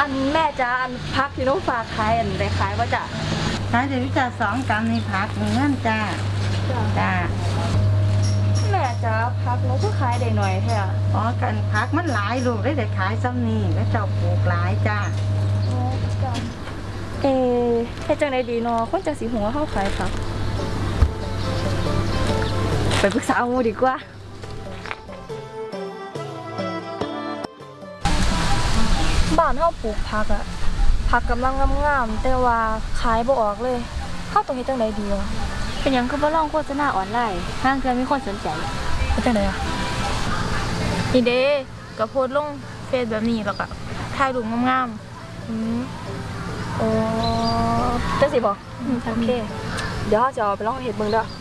แม่จ้าพักที่น้องฝากขายได้ขายว่าจะขายเดี๋ยวจะ2 กรัมนี่ผักเงินจ้าจ้าแม่จ้าพักน้องก็ขายได้หน่อยแท้อ๋อกันผักมันหลายลูกได้ขายซ้ำนี่แล้วเจ้าปลูกหลายจ้าให้จังไดดีเนาะคนจังสิหัวเข้าขายผักไปปรึกษาหมู่ดีกว่าบ้านเฮาปลูกผักอะผักกำลังงามๆแต่ว่าขายบ่ออกเลยเฮาต้องเฮ็ดจังไดดีวะเป็นยังคือบ่ลองโฆษณาออนไลน์ทางเทื่อมีคนสนใจเฮ็ดจังไดอะนี่เด้ก็โพสต์ลงเฟซแบบนี้แล้วก็ถ่ายรูปงามๆโอ้จังสิบ่โอเคเดี๋ยวเฮาจะเอาไปลองเฮ็ดเบิ่งเด้อ